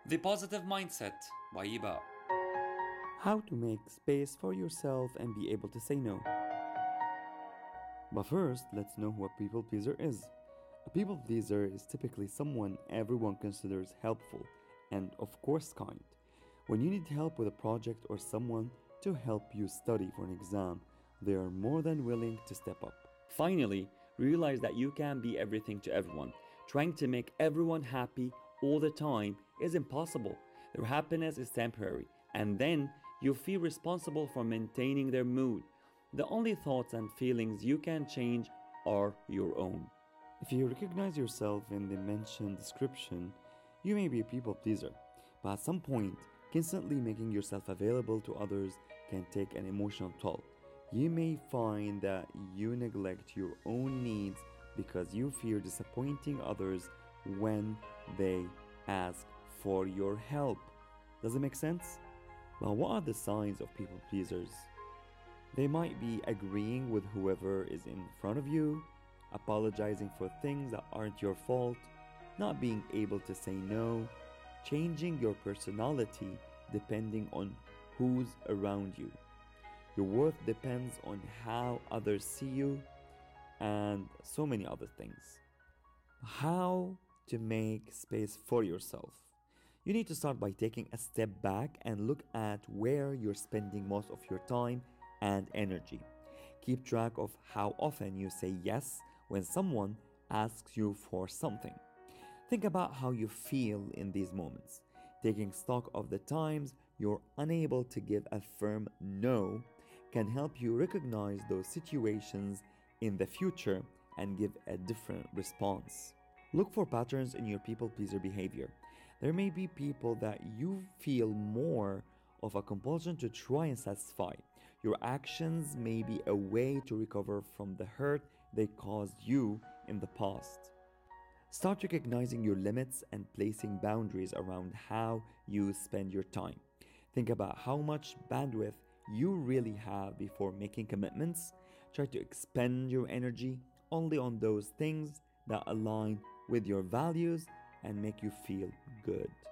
The Positive Mindset by Iba. How to make space for yourself and be able to say no. But first, let's know who a people pleaser is. A people pleaser is typically someone everyone considers helpful and, of course, kind. When you need help with a project or someone to help you study for an exam, they are more than willing to step up. Finally, realize that you can't be everything to everyone. Trying to make everyone happy all the time is impossible. Their happiness is temporary, and then you feel responsible for maintaining their mood. The only thoughts and feelings you can change are your own. If you recognize yourself in the mentioned description, you may be a people pleaser, but at some point, constantly making yourself available to others can take an emotional toll. You may find that you neglect your own needs because you fear disappointing others when they ask for your help. Does it make sense? Well, what are the signs of people pleasers? They might be agreeing with whoever is in front of you, apologizing for things that aren't your fault, not being able to say no, changing your personality depending on who's around you. Your worth depends on how others see you, and so many other things. How to make space for yourself? You need to start by taking a step back and look at where you're spending most of your time and energy. Keep track of how often you say yes when someone asks you for something. Think about how you feel in these moments. Taking stock of the times you're unable to give a firm no can help you recognize those situations in the future and give a different response. Look for patterns in your people pleaser behavior. There may be people that you feel more of a compulsion to try and satisfy. Your actions may be a way to recover from the hurt they caused you in the past. Start recognizing your limits and placing boundaries around how you spend your time. Think about how much bandwidth you really have before making commitments. Try to expend your energy only on those things that align with your values and make you feel good.